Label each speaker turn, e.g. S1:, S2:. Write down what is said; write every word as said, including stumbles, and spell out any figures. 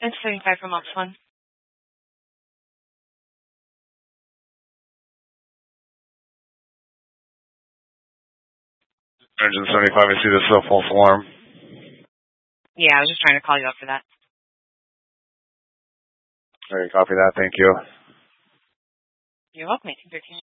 S1: It's seventy-five from Ops one.
S2: Engine seventy-five, I see this is a false alarm.
S1: Yeah, I was just trying to call you up for that.
S2: All right, copy that. Thank you.
S1: You're welcome, eighteen thirteen.